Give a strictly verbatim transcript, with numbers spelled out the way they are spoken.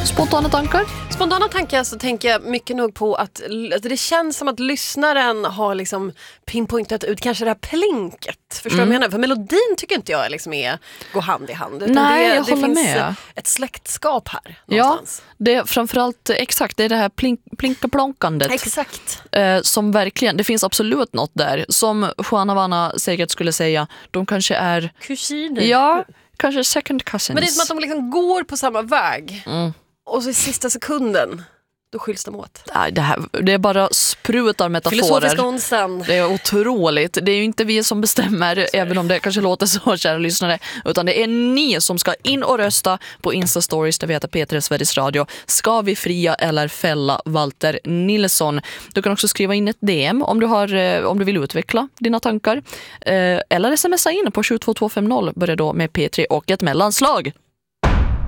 Spontana tankar? Spontana tankar så tänker jag mycket nog på att, att det känns som att lyssnaren har liksom pinpointat ut kanske det här plinket. Förstår du mm. vad jag menar? För melodin tycker inte jag liksom är går hand i hand. Utan Nej, det, jag det håller finns med. ett släktskap här Ja, någonstans. det är framförallt exakt, det är det här plink, plinkaplonkandet. Exakt. Eh, som verkligen, det finns absolut något där. Som Juan Havana säkert skulle säga, de kanske är... Kusiner. Ja, kanske second cousins. Men det är som att de liksom går på samma väg. Mm. Och så i sista sekunden, då skylls de åt. Nej, det, här, det är bara sprutar metaforer. Filosofiska onsdagen. Det är otroligt. Det är ju inte vi som bestämmer, även om det kanske låter så, kära lyssnare. Utan det är ni som ska in och rösta på Insta-stories där vi heter P tre Sveriges Radio. Ska vi fria eller fälla Walter Nilsson? Du kan också skriva in ett D M om du, har, om du vill utveckla dina tankar. Eller smsa in på sju två två fem noll. Börja då med P tre och ett mellanslag.